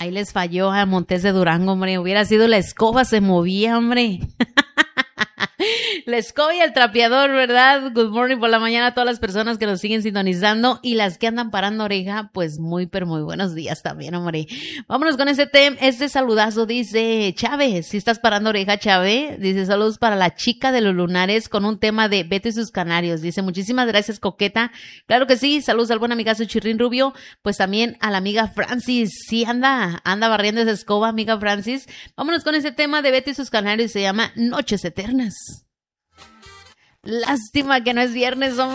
Ahí les falló a Montes de Durango, hombre. Hubiera sido la escoba, se movía, hombre. La escoba y el trapeador, ¿verdad? Good morning por la mañana a todas las personas que nos siguen sintonizando y las que andan parando oreja, pues muy, pero muy buenos días también, hombre. Vámonos con este saludazo, dice Chávez. Si estás parando oreja, Chávez, dice saludos para la chica de los lunares con un tema de Beto y sus canarios. Dice muchísimas gracias, Coqueta. Claro que sí, saludos al buen amigazo Chirrín Rubio, pues también a la amiga Francis. Sí, anda barriendo esa escoba, amiga Francis. Vámonos con ese tema de Beto y sus canarios, se llama Noches Eternas. Lástima que no es viernes, hombre.